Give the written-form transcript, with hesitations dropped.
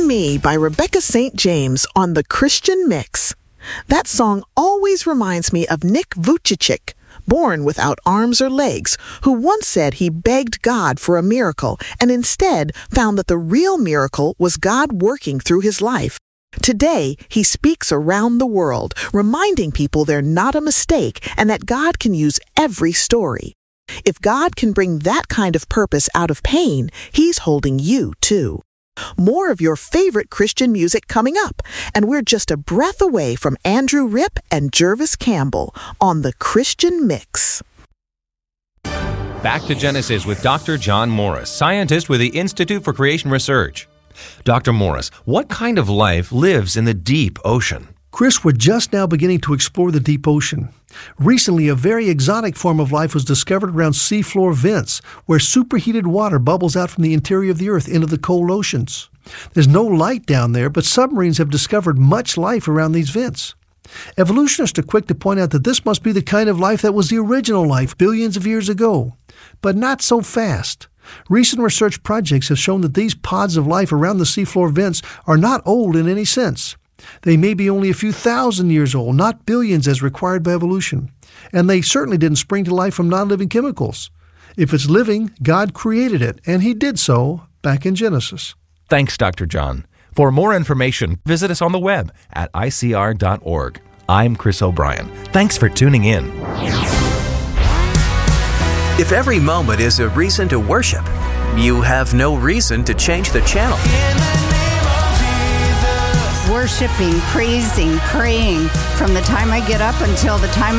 Me by Rebecca St. James on the Christian Mix. That song always reminds me of Nick Vujicic, born without arms or legs, who once said he begged God for a miracle and instead found that the real miracle was God working through his life. Today, he speaks around the world, reminding people they're not a mistake and that God can use every story. If God can bring that kind of purpose out of pain, he's holding you too. More of your favorite Christian music coming up, and we're just a breath away from Andrew Ripp and Jervis Campbell on the Christian Mix. Back to Genesis with Dr. John Morris, scientist with the Institute for Creation Research. Dr. Morris, what kind of life lives in the deep ocean? Chris, we're just now beginning to explore the deep ocean. Recently, a very exotic form of life was discovered around seafloor vents, where superheated water bubbles out from the interior of the Earth into the cold oceans. There's no light down there, but submarines have discovered much life around these vents. Evolutionists are quick to point out that this must be the kind of life that was the original life billions of years ago. But not so fast. Recent research projects have shown that these pods of life around the seafloor vents are not old in any sense. They may be only a few thousand years old, not billions as required by evolution. And they certainly didn't spring to life from non-living chemicals. If it's living, God created it, and he did so back in Genesis. Thanks, Dr. John. For more information, visit us on the web at icr.org. I'm Chris O'Brien. Thanks for tuning in. If every moment is a reason to worship, you have no reason to change the channel. Worshiping, praising, praying from the time I get up until the time